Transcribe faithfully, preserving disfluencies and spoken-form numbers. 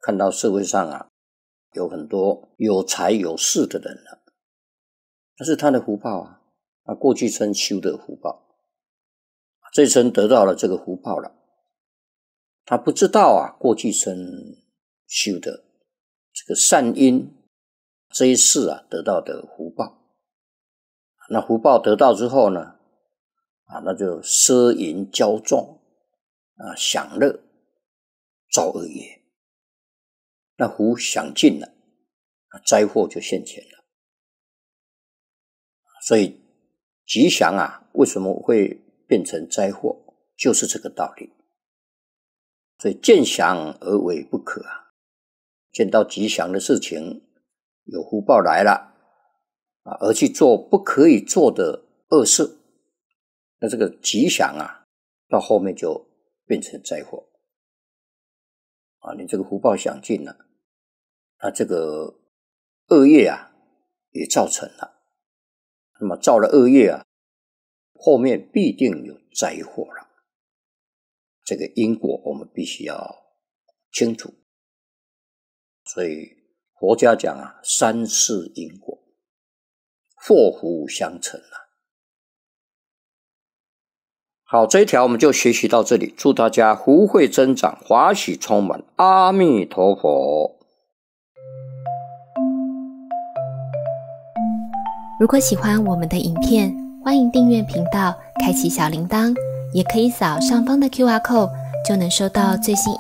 看到社会上啊有很多有财有势的人了，那是他的福报啊，他过去生修的福报，这一生得到了这个福报了，他不知道啊过去生修的这个善因，这一世啊得到的福报，那福报得到之后呢啊，那就奢淫骄纵啊，享乐造恶业，那福享尽了，灾祸就现前了。所以吉祥啊为什么会变成灾祸，就是这个道理。所以见祥而为不可啊，见到吉祥的事情，有福报来了啊，而去做不可以做的恶事，那这个吉祥啊到后面就变成灾祸啊，你这个福报享尽了，那这个恶业啊也造成了，那么造了恶业啊，后面必定有灾祸了。这个因果我们必须要清楚，所以佛家讲啊，三世因果，祸福相承啊。好，这一条我们就学习到这里，祝大家福慧增长，华喜充满，阿弥陀佛。 如果喜欢我们的影片，欢迎订阅频道，开启小铃铛，也可以扫上方的 Q R code， 就能收到最新影